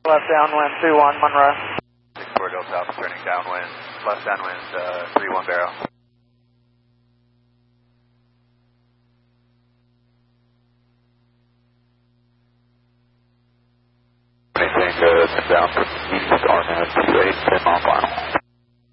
Left downwind 21 Monroe. 64 Delta Alpha turning downwind, left downwind 31 Barrow. Anything down from east, RNAV 28, 10 mile final.